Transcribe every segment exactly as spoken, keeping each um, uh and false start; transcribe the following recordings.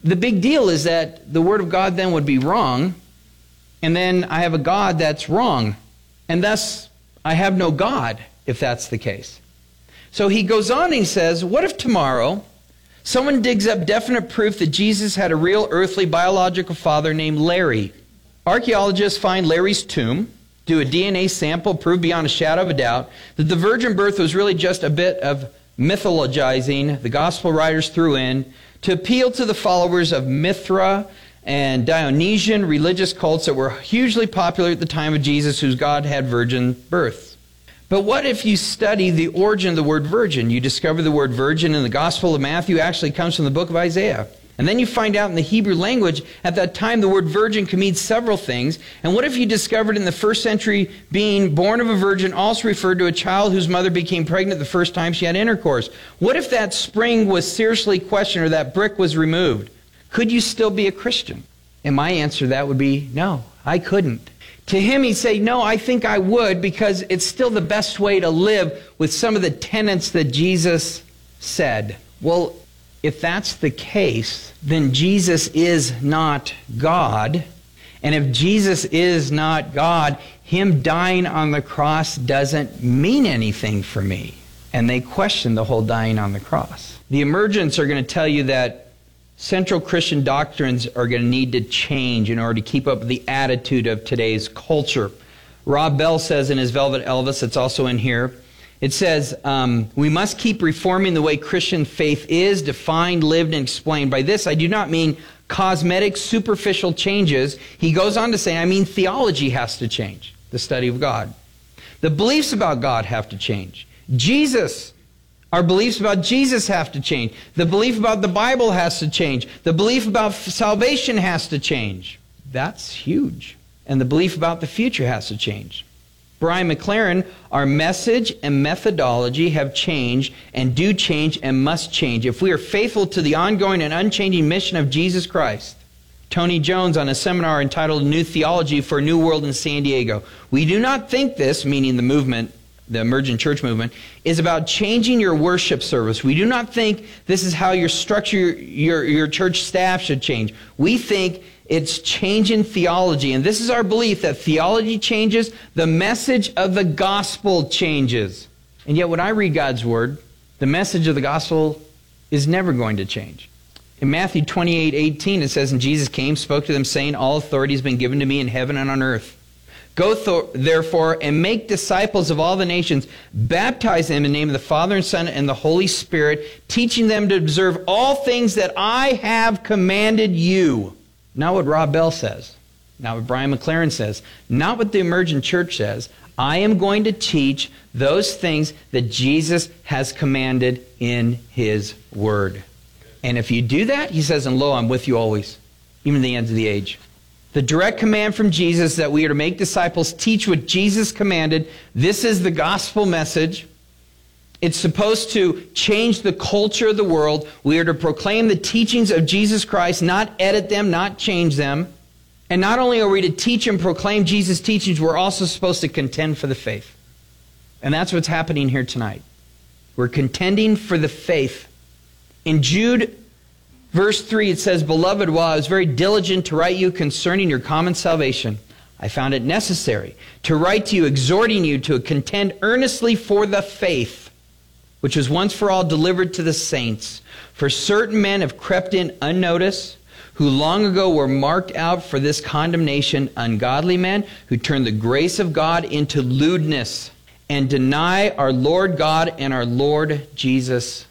the big deal is that the Word of God then would be wrong, and then I have a God that's wrong, and thus I have no God if that's the case. So he goes on and he says, what if tomorrow someone digs up definite proof that Jesus had a real earthly biological father named Larry? Archaeologists find Larry's tomb, do a D N A sample, prove beyond a shadow of a doubt that the virgin birth was really just a bit of mythologizing the gospel writers threw in to appeal to the followers of Mithra and Dionysian religious cults that were hugely popular at the time of Jesus, whose God had virgin births. But what if you study the origin of the word virgin? You discover the word virgin in the Gospel of Matthew actually comes from the book of Isaiah. And then you find out in the Hebrew language, at that time the word virgin could mean several things. And what if you discovered in the first century being born of a virgin also referred to a child whose mother became pregnant the first time she had intercourse? What if that spring was seriously questioned or that brick was removed? Could you still be a Christian? And my answer to that would be, no, I couldn't. To him, he'd say, no, I think I would, because it's still the best way to live with some of the tenets that Jesus said. Well, if that's the case, then Jesus is not God. And if Jesus is not God, him dying on the cross doesn't mean anything for me. And they question the whole dying on the cross. The emergents are going to tell you that central Christian doctrines are going to need to change in order to keep up with the attitude of today's culture. Rob Bell says in his Velvet Elvis, it's also in here, it says, um, we must keep reforming the way Christian faith is defined, lived, and explained. By this, I do not mean cosmetic, superficial changes. He goes on to say, I mean theology has to change, the study of God. The beliefs about God have to change. Jesus Our beliefs about Jesus have to change. The belief about the Bible has to change. The belief about salvation has to change. That's huge. And the belief about the future has to change. Brian McLaren, our message and methodology have changed and do change and must change if we are faithful to the ongoing and unchanging mission of Jesus Christ. Tony Jones on a seminar entitled New Theology for a New World in San Diego. We do not think this, meaning the movement, the emergent church movement, is about changing your worship service. We do not think this is how your structure, your, your church staff should change. We think it's changing theology. And this is our belief, that theology changes, the message of the gospel changes. And yet when I read God's word, the message of the gospel is never going to change. In Matthew twenty-eight eighteen, it says, and Jesus came, spoke to them, saying, all authority has been given to me in heaven and on earth. Go th- therefore and make disciples of all the nations, baptize them in the name of the Father and Son and the Holy Spirit, teaching them to observe all things that I have commanded you. Not what Rob Bell says, not what Brian McLaren says, not what the emergent church says. I am going to teach those things that Jesus has commanded in his word. And if you do that, he says, and lo, I'm with you always, even to the end of the age. The direct command from Jesus that we are to make disciples, teach what Jesus commanded. This is the gospel message. It's supposed to change the culture of the world. We are to proclaim the teachings of Jesus Christ, not edit them, not change them. And not only are we to teach and proclaim Jesus' teachings, we're also supposed to contend for the faith. And that's what's happening here tonight. We're contending for the faith. In Jude verse three, it says, Beloved, while I was very diligent to write you concerning your common salvation, I found it necessary to write to you, exhorting you to contend earnestly for the faith, which was once for all delivered to the saints. For certain men have crept in unnoticed, who long ago were marked out for this condemnation, ungodly men who turn the grace of God into lewdness and deny our Lord God and our Lord Jesus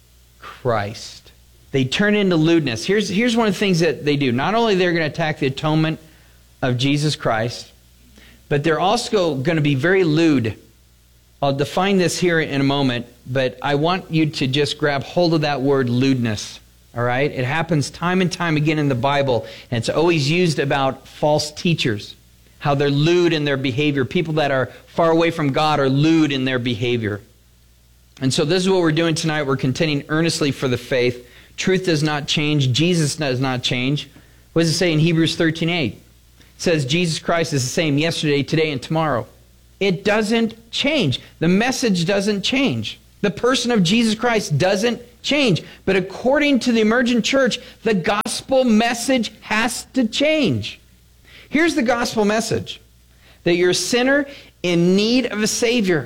Christ. They turn into lewdness. Here's, here's one of the things that they do. Not only they're going to attack the atonement of Jesus Christ, but they're also going to be very lewd. I'll define this here in a moment, but I want you to just grab hold of that word lewdness. All right? It happens time and time again in the Bible, and it's always used about false teachers, how they're lewd in their behavior. People that are far away from God are lewd in their behavior. And so this is what we're doing tonight. We're contending earnestly for the faith. Truth does not change. Jesus does not change. What does it say in Hebrews thirteen eight? It says Jesus Christ is the same yesterday, today, and tomorrow. It doesn't change. The message doesn't change. The person of Jesus Christ doesn't change. But according to the emergent church, the gospel message has to change. Here's the gospel message: that you're a sinner in need of a Savior.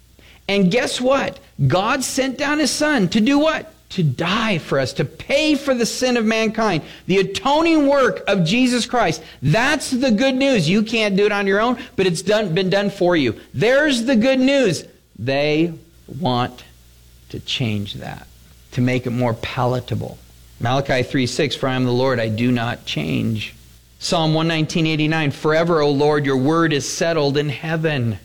And guess what? God sent down His Son to do what? To die for us, to pay for the sin of mankind. The atoning work of Jesus Christ. That's the good news. You can't do it on your own, but it's done, been done for you. There's the good news. They want to change that, to make it more palatable. Malachi three six, for I am the Lord, I do not change. Psalm one nineteen, eighty-nine, forever, O Lord, your word is settled in heaven.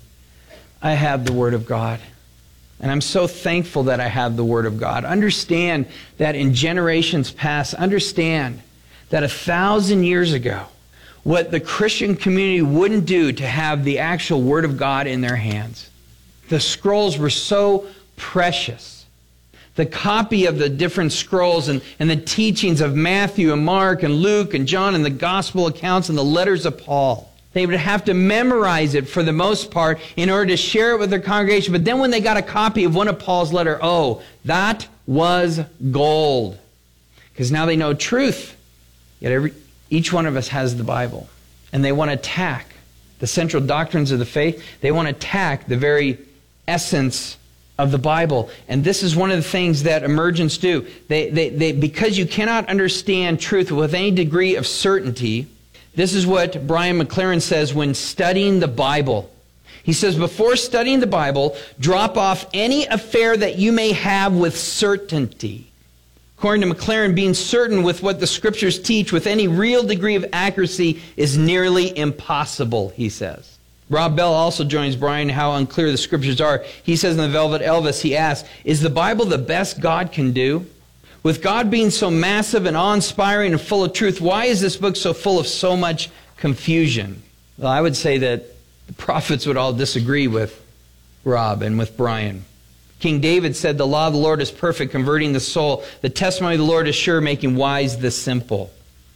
I have the word of God. And I'm so thankful that I have the word of God. Understand that in generations past, understand that a thousand years ago, what the Christian community wouldn't do to have the actual word of God in their hands. The scrolls were so precious. The copy of the different scrolls and, and the teachings of Matthew and Mark and Luke and John and the gospel accounts and the letters of Paul. They would have to memorize it for the most part in order to share it with their congregation. But then when they got a copy of one of Paul's letters, oh, that was gold. Because now they know truth. Yet every, each one of us has the Bible. And they want to attack the central doctrines of the faith. They want to attack the very essence of the Bible. And this is one of the things that emergents do. They, they, they, because you cannot understand truth with any degree of certainty, this is what Brian McLaren says when studying the Bible. He says, before studying the Bible, drop off any affair that you may have with certainty. According to McLaren, being certain with what the Scriptures teach with any real degree of accuracy is nearly impossible, he says. Rob Bell also joins Brian how unclear the Scriptures are. He says in the Velvet Elvis, he asks, is the Bible the best God can do? With God being so massive and awe-inspiring and full of truth, why is this book so full of so much confusion? Well, I would say that the prophets would all disagree with Rob and with Brian. King David said, the law of the Lord is perfect, converting the soul. The testimony of the Lord is sure, making wise the simple.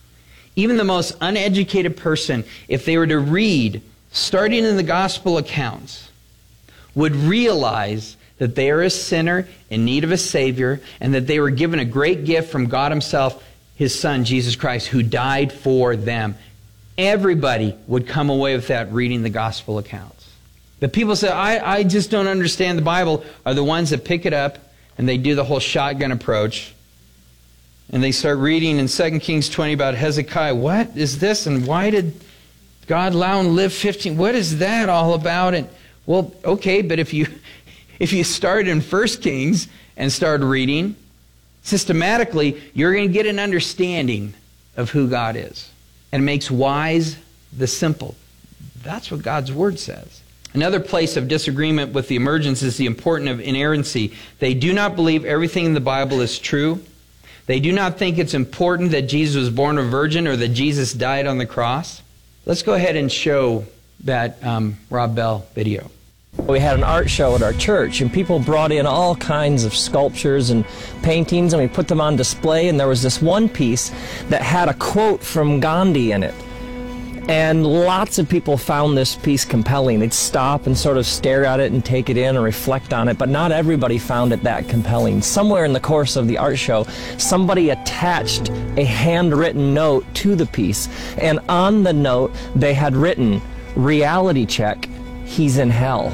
Even the most uneducated person, if they were to read, starting in the gospel accounts, would realize that they are a sinner in need of a Savior, and that they were given a great gift from God Himself, His Son, Jesus Christ, who died for them. Everybody would come away with that reading the gospel accounts. The people say, I, I just don't understand the Bible, are the ones that pick it up and they do the whole shotgun approach. And they start reading in Second Kings twenty about Hezekiah. What is this? And why did God allow him to live fifteen? What is that all about? And well, okay, but if you... If you start in First Kings and start reading, systematically, you're going to get an understanding of who God is. And it makes wise the simple. That's what God's Word says. Another place of disagreement with the emergents is the importance of inerrancy. They do not believe everything in the Bible is true. They do not think it's important that Jesus was born of a virgin or that Jesus died on the cross. Let's go ahead and show that um, Rob Bell video. We had an art show at our church, and people brought in all kinds of sculptures and paintings, and we put them on display, and there was this one piece that had a quote from Gandhi in it. And lots of people found this piece compelling. They'd stop and sort of stare at it and take it in and reflect on it, but not everybody found it that compelling. Somewhere in the course of the art show, somebody attached a handwritten note to the piece, and on the note, they had written, reality check, he's in hell.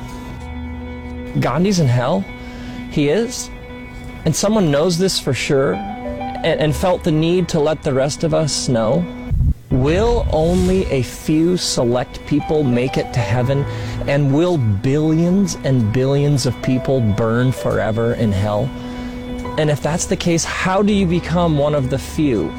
Gandhi's in hell? He is? And someone knows this for sure and, and felt the need to let the rest of us know? Will only a few select people make it to heaven? And will billions and billions of people burn forever in hell? And if that's the case, how do you become one of the few?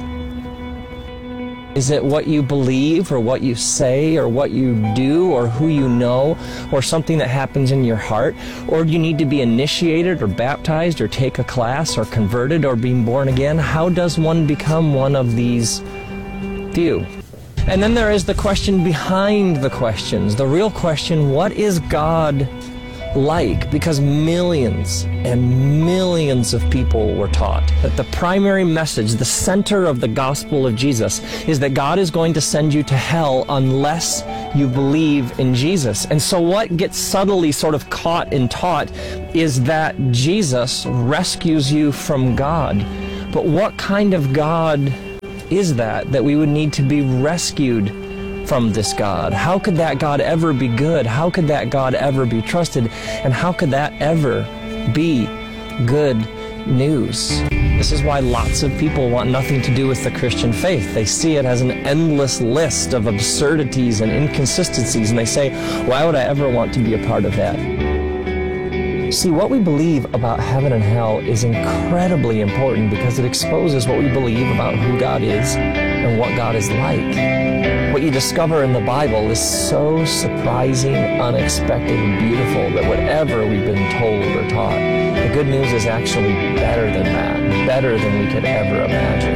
Is it what you believe or what you say or what you do or who you know or something that happens in your heart? Or do you need to be initiated or baptized or take a class or converted or being born again? How does one become one of these few? And then there is the question behind the questions. The real question, what is God like? Because millions and millions of people were taught that the primary message, the center of the gospel of Jesus, is that God is going to send you to hell unless you believe in Jesus. And so what gets subtly sort of caught and taught is that Jesus rescues you from God. But what kind of God is that, that we would need to be rescued from this God? How could that God ever be good? How could that God ever be trusted? And how could that ever be good news? This is why lots of people want nothing to do with the Christian faith. They see it as an endless list of absurdities and inconsistencies, and they say, why would I ever want to be a part of that? See, what we believe about heaven and hell is incredibly important because it exposes what we believe about who God is and what God is like. What you discover in the Bible is so surprising, unexpected, and beautiful that whatever we've been told or taught, the good news is actually better than that, better than we could ever imagine.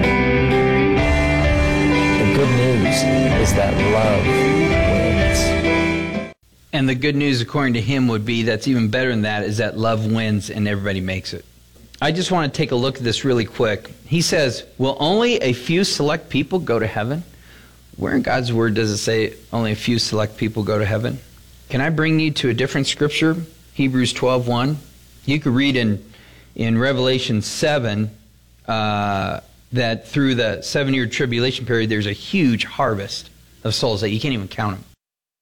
The good news is that love wins. And the good news, according to him, would be that's even better than that, is that love wins and everybody makes it. I just want to take a look at this really quick. He says, will only a few select people go to heaven? Where in God's Word does it say only a few select people go to heaven? Can I bring you to a different scripture? Hebrews twelve one. You could read in, in Revelation seven uh, that through the seven-year tribulation period, there's a huge harvest of souls that you can't even count them.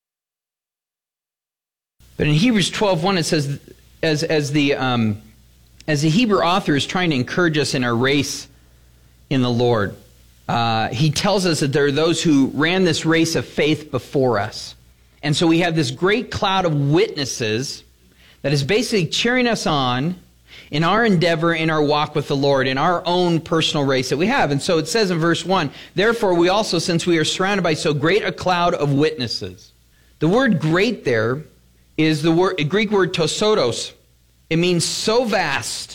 But in Hebrews twelve one, it says, as, as, the, um, as the Hebrew author is trying to encourage us in our race in the Lord, uh, he tells us that there are those who ran this race of faith before us. And so we have this great cloud of witnesses that is basically cheering us on in our endeavor, in our walk with the Lord, in our own personal race that we have. And so it says in verse one, therefore we also, since we are surrounded by so great a cloud of witnesses. The word great there is the word, Greek word tosotos. It means so vast,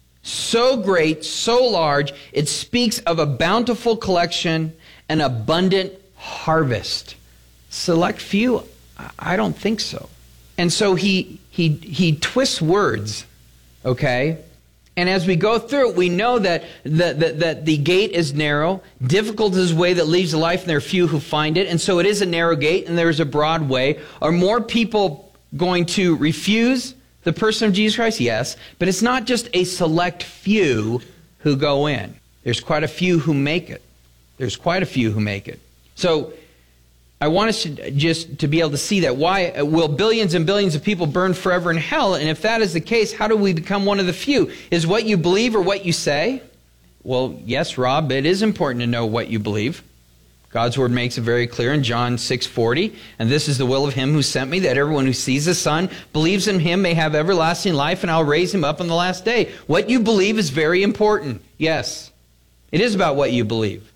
so great, so large. It speaks of a bountiful collection, an abundant harvest. Select few? I don't think so. And so he he he twists words, okay? And as we go through it, we know that the, that, that the gate is narrow. Difficult is the way that leads to life, and there are few who find it. And so it is a narrow gate, and there is a broad way. Are more people going to refuse the person of Jesus Christ? Yes. But it's not just a select few who go in. There's quite a few who make it. There's quite a few who make it. So I want us to just to be able to see that. Why will billions and billions of people burn forever in hell? And if that is the case, how do we become one of the few? Is what you believe or what you say? Well, yes, Rob, it is important to know what you believe. God's Word makes it very clear in John six forty, and this is the will of him who sent me, that everyone who sees the Son, believes in him, may have everlasting life, and I'll raise him up on the last day. What you believe is very important. Yes, it is about what you believe.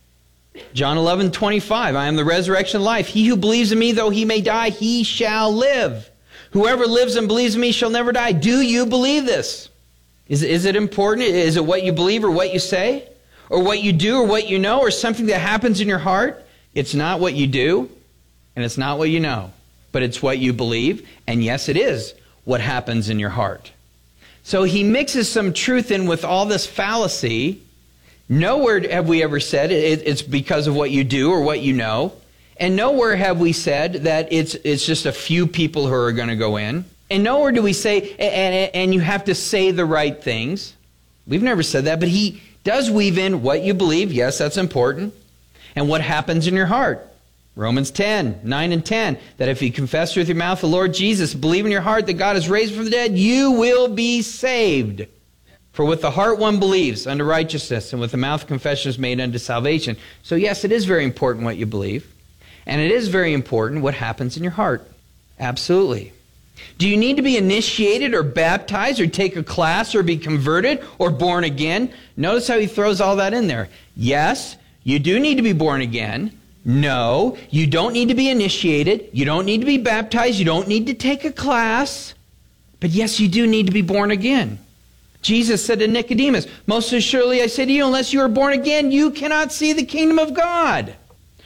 John eleven twenty-five, I am the resurrection and life. He who believes in me, though he may die, he shall live. Whoever lives and believes in me shall never die. Do you believe this? Is, is it important? Is it what you believe or what you say? Or what you do or what you know, or something that happens in your heart? It's not what you do, and it's not what you know, but it's what you believe, and yes, it is what happens in your heart. So he mixes some truth in with all this fallacy. Nowhere have we ever said it's because of what you do or what you know, and nowhere have we said that it's it's just a few people who are going to go in, and nowhere do we say, and, and you have to say the right things. We've never said that, but he does weave in what you believe. Yes, that's important. And what happens in your heart. Romans ten, nine and ten. That if you confess with your mouth the Lord Jesus, believe in your heart that God is raised from the dead, you will be saved. For with the heart one believes unto righteousness, and with the mouth confession is made unto salvation. So yes, it is very important what you believe. And it is very important what happens in your heart. Absolutely. Do you need to be initiated or baptized or take a class or be converted or born again? Notice how he throws all that in there. Yes, you do need to be born again. No, you don't need to be initiated. You don't need to be baptized. You don't need to take a class. But yes, you do need to be born again. Jesus said to Nicodemus, most assuredly I say to you, unless you are born again, you cannot see the kingdom of God.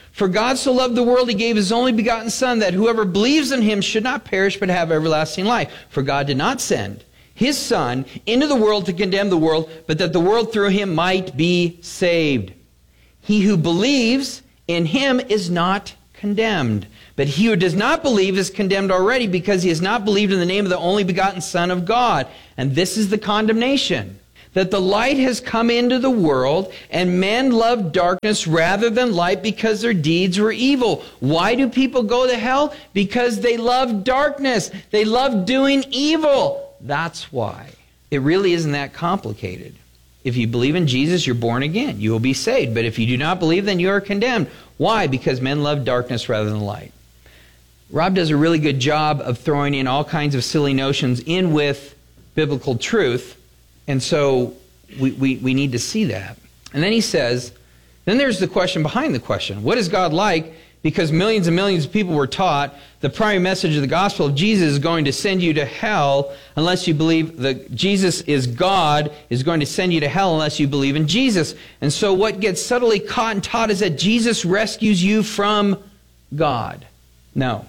For God so loved the world, he gave his only begotten Son, that whoever believes in him should not perish but have everlasting life. For God did not send his Son into the world to condemn the world, but that the world through him might be saved. He who believes in him is not condemned, but he who does not believe is condemned already, because he has not believed in the name of the only begotten Son of God. And this is the condemnation, that the light has come into the world, and men loved darkness rather than light, because their deeds were evil. Why do people go to hell? Because they love darkness. They love doing evil. That's why. It really isn't that complicated. If you believe in Jesus, you're born again. You will be saved. But if you do not believe, then you are condemned. Why? Because men love darkness rather than light. Rob does a really good job of throwing in all kinds of silly notions in with biblical truth. And so we, we, we need to see that. And then he says, then there's the question behind the question. What is God like? Because millions and millions of people were taught the primary message of the gospel of Jesus is going to send you to hell unless you believe that Jesus is God, is going to send you to hell unless you believe in Jesus. And so what gets subtly caught and taught is that Jesus rescues you from God. No.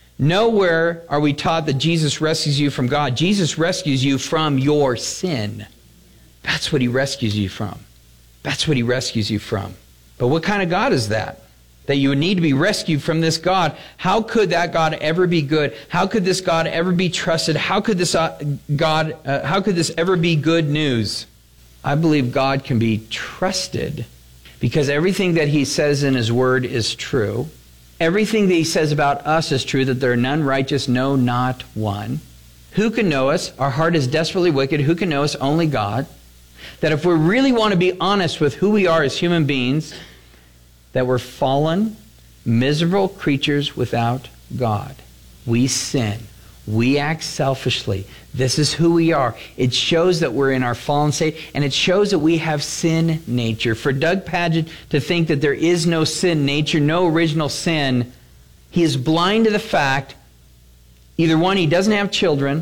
Nowhere are we taught that Jesus rescues you from God. Jesus rescues you from your sin. That's what he rescues you from. That's what he rescues you from. But what kind of God is that? That you would need to be rescued from this God. How could that God ever be good? How could this God ever be trusted? How could this uh, God, uh, how could this ever be good news? I believe God can be trusted because everything that he says in his word is true. Everything that he says about us is true, that there are none righteous, no, not one. Who can know us? Our heart is desperately wicked. Who can know us? Only God. That if we really want to be honest with who we are as human beings, that we're fallen, miserable creatures without God. We sin. We act selfishly. This is who we are. It shows that we're in our fallen state, and it shows that we have sin nature. For Doug Pagitt to think that there is no sin nature, no original sin, he is blind to the fact, either one, he doesn't have children,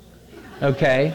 okay,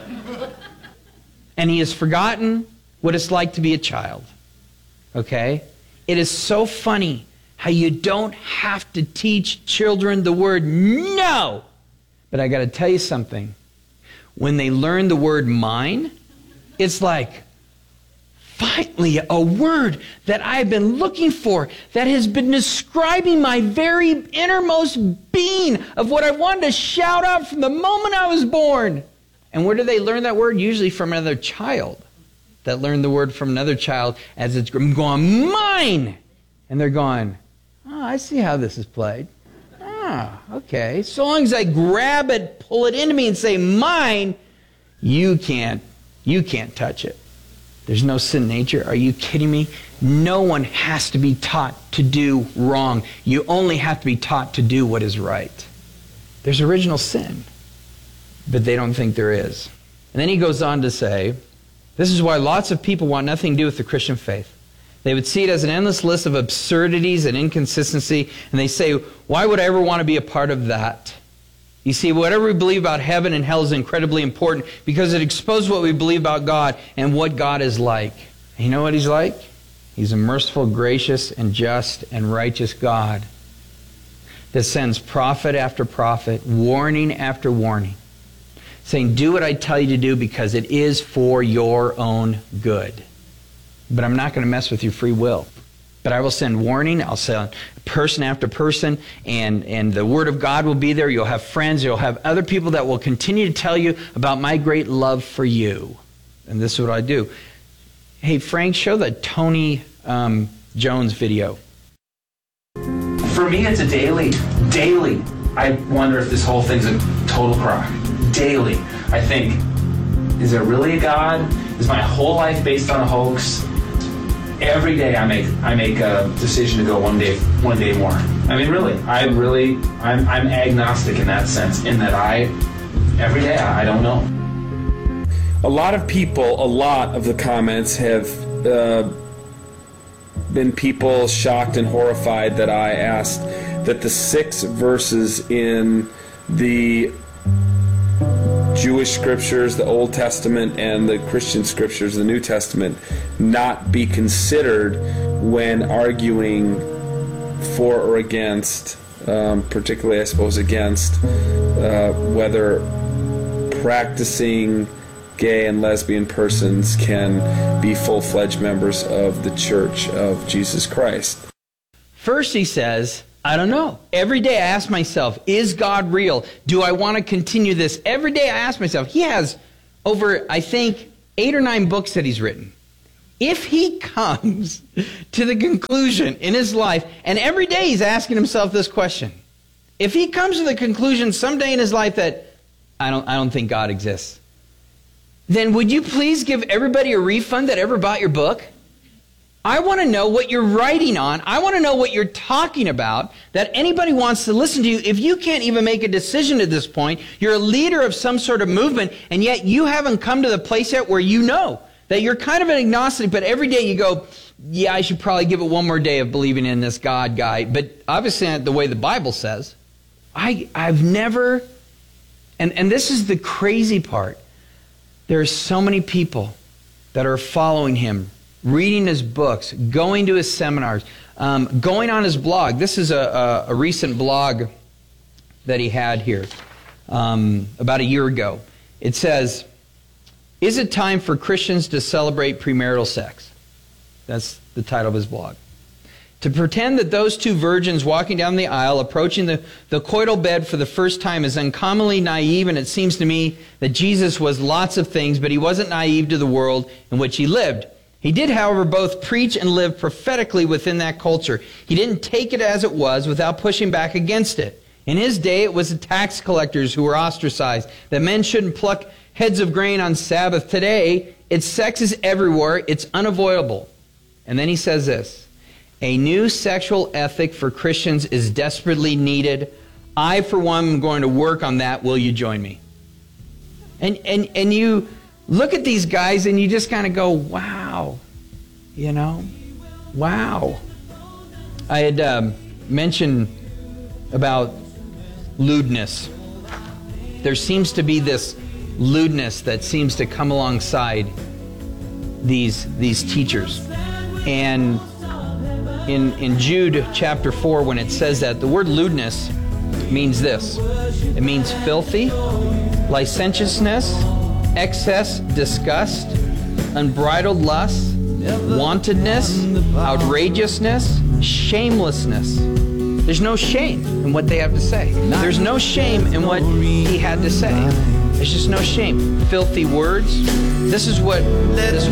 and he has forgotten what it's like to be a child, okay? It is so funny how you don't have to teach children the word no. But I got to tell you something. When they learn the word mine, it's like, finally, a word that I've been looking for, that has been describing my very innermost being of what I wanted to shout out from the moment I was born. And where do they learn that word? Usually from another child. That learned the word from another child as it's going, mine! And they're going, oh, I see how this is played. Ah, okay. So long as I grab it, pull it into me and say, mine, you can't, you can't touch it. There's no sin nature. Are you kidding me? No one has to be taught to do wrong. You only have to be taught to do what is right. There's original sin, but they don't think there is. And then he goes on to say, this is why lots of people want nothing to do with the Christian faith. They would see it as an endless list of absurdities and inconsistency, and they say, why would I ever want to be a part of that? You see, whatever we believe about heaven and hell is incredibly important because it exposes what we believe about God and what God is like. And you know what he's like? He's a merciful, gracious, and just and righteous God that sends prophet after prophet, warning after warning, saying, do what I tell you to do because it is for your own good. But I'm not going to mess with your free will. But I will send warning. I'll send person after person, and, and the Word of God will be there. You'll have friends. You'll have other people that will continue to tell you about my great love for you. And this is what I do. Hey, Frank, show the Tony um, Jones video. For me, it's a daily, daily. I wonder if this whole thing's a total crock. Daily. I think, is there really a God? Is my whole life based on a hoax? Every day I make I make a decision to go one day one day more. I mean, really, I really I'm I'm agnostic in that sense. In that I every day I, I don't know. A lot of people, a lot of the comments have uh, been people shocked and horrified that I asked that the six verses in the Jewish scriptures, the Old Testament, and the Christian scriptures, the New Testament, not be considered when arguing for or against, um, particularly I suppose against uh, whether practicing gay and lesbian persons can be full-fledged members of the Church of Jesus Christ. First he says, I don't know. Every day I ask myself, is God real? Do I want to continue this? Every day I ask myself. He has over, I think, eight or nine books that he's written. If he comes to the conclusion in his life, and every day he's asking himself this question, if he comes to the conclusion someday in his life that I don't, I don't think God exists, then would you please give everybody a refund that ever bought your book? I want to know what you're writing on. I want to know what you're talking about, that anybody wants to listen to you. If you can't even make a decision at this point, you're a leader of some sort of movement, and yet you haven't come to the place yet where you know that you're kind of an agnostic, but every day you go, yeah, I should probably give it one more day of believing in this God guy. But obviously not the way the Bible says. I, I've never, and, and this is the crazy part, there are so many people that are following him, reading his books, going to his seminars, um, going on his blog. This is a, a, a recent blog that he had here um, about a year ago. It says, is it time for Christians to celebrate premarital sex? That's the title of his blog. To pretend that those two virgins walking down the aisle, approaching the, the coital bed for the first time is uncommonly naive, and it seems to me that Jesus was lots of things, but he wasn't naive to the world in which he lived. He did, however, both preach and live prophetically within that culture. He didn't take it as it was without pushing back against it. In his day, it was the tax collectors who were ostracized, that men shouldn't pluck heads of grain on Sabbath. Today, it's sex is everywhere. It's unavoidable. And then he says this, a new sexual ethic for Christians is desperately needed. I, for one, am going to work on that. Will you join me? And, and, and you look at these guys and you just kind of go, wow, you know, wow. I had um, mentioned about lewdness. There seems to be this lewdness that seems to come alongside these, these teachers. And in, in Jude chapter four, when it says that, the word lewdness means this. It means filthy, licentiousness, excess, disgust, unbridled lust, wantedness, outrageousness, shamelessness. There's no shame in what they have to say. There's no shame in what he had to say. There's just no shame. Filthy words. This is what this